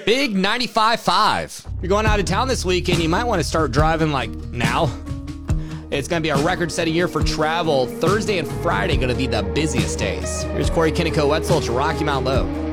Big 95.5. You're going out of town this weekend, you might want to start driving like now. It's going to be a record-setting year for travel. Thursday and Friday going to be the busiest days. Here's Corey Kinnico-Wetzel to Rocky Mount Low.